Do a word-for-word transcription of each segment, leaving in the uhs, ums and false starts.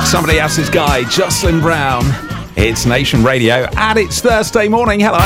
Somebody Else's Guy, Jocelyn Brown. It's Nation Radio, and it's Thursday morning. Hello.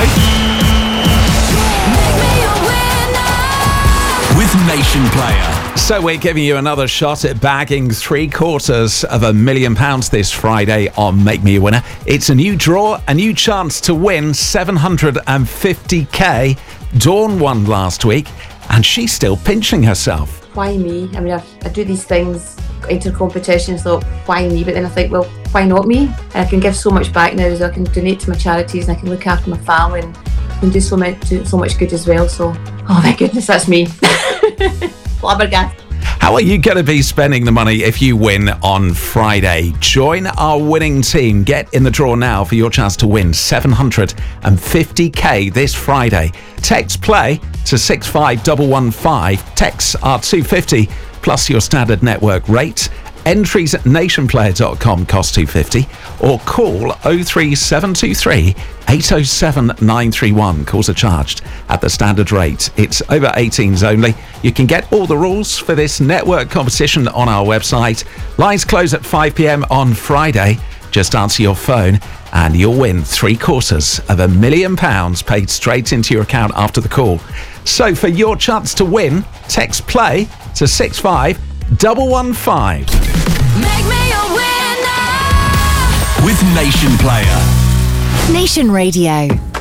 With Nation Player. So we're giving you another shot at bagging three quarters of a million pounds this Friday on Make Me a Winner. It's a new draw, a new chance to win seven hundred fifty k. Dawn won last week, and she's still pinching herself. Why me? I mean, I, I do these things, enter competitions, thought, why me? But then I think, well, why not me? And I can give so much back now, so I can donate to my charities and I can look after my family and I can do so much, do so much good as well. So, oh my goodness, that's me. Flabbergasted. How are you going to be spending the money if you win on Friday? Join our winning team. Get in the draw now for your chance to win seven hundred fifty k this Friday. Text play to six five one one five. Texts are two hundred fifty plus your standard network rate. Entries at nation player dot com cost two hundred fifty or call oh three seven two three eight oh seven nine three one. Calls are charged at the standard rate. It's over eighteens only. You can get all the rules for this network competition on our website. Lines close at five p.m. on Friday. Just answer your phone and you'll win three quarters of a million pounds paid straight into your account after the call. So for your chance to win, text play to six five one one five. Make me a winner with Nation Player. Nation Radio.